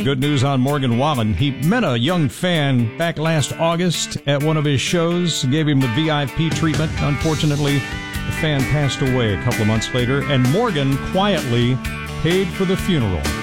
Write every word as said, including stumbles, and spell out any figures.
Good news on Morgan Wallen. He met a young fan back last August at one of his shows, gave him the V I P treatment. Unfortunately, the fan passed away a couple of months later, and Morgan quietly paid for the funeral.